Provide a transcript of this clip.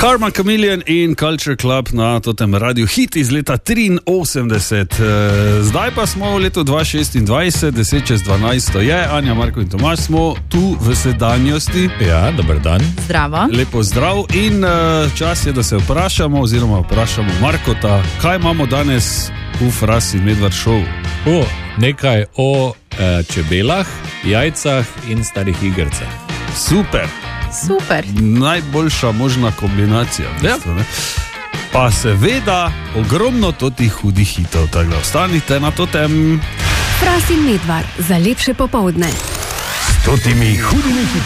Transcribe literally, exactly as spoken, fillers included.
Karma Chameleon in Culture Club na totem Radio Hit iz leta triinosemdeset. Zdaj pa smo v letu dva tisoč šestindvajset, deset čez dvanajst je, Anja, Marko in Tomaž smo tu v sedanjosti. Ja, dober dan. Zdravo. Lepo zdrav in čas je, da se vprašamo, oziroma vprašamo Markota, kaj imamo danes v Fras in Medvard show. O, nekaj o e, čebelah, jajcah in starih igrcah. Super. Super. Najboljša možna kombinacija. Ja. Bistvo, ne? Pa seveda ogromno totih hudih hitov, tako da ostanite na totem. Fras in Medvard za lepše popoldne. S totimi hudimi hitovi.